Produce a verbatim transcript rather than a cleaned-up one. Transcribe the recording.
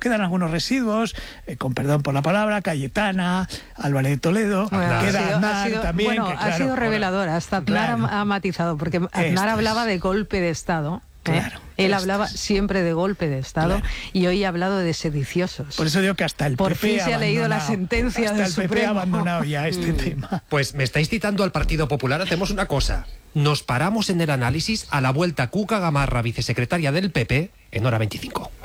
quedan algunos residuos, eh, con perdón por la palabra, Cayetana, Álvarez de Toledo, bueno, queda ha sido, Aznar ha sido, también. Bueno, que, claro, ha sido revelador, hasta Aznar claro. ha matizado, porque Aznar Esto hablaba es. de golpe de Estado. Claro, ¿eh? Él hablaba es. siempre de golpe de Estado claro. y hoy ha hablado de sediciosos. Por eso digo que hasta el Por P P fin se ha leído la sentencia hasta del el P P Supremo. ha abandonado ya este mm. tema. Pues me estáis citando al Partido Popular, hacemos una cosa. Nos paramos en el análisis a la vuelta Cuca Gamarra, vicesecretaria del P P, en hora veinticinco.